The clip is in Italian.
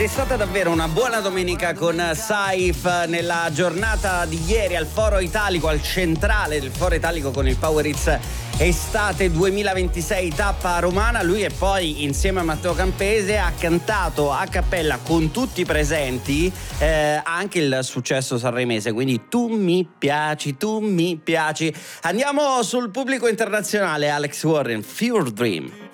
Ed è stata davvero una buona domenica con Saif nella giornata di ieri al Foro Italico, al centrale del Foro Italico con il Power Hits Estate 2026 tappa romana. Lui e poi insieme a Matteo Campese ha cantato a cappella con tutti i presenti anche il successo sanremese, quindi tu mi piaci, tu mi piaci. Andiamo sul pubblico internazionale. Alex Warren, Fever Dream.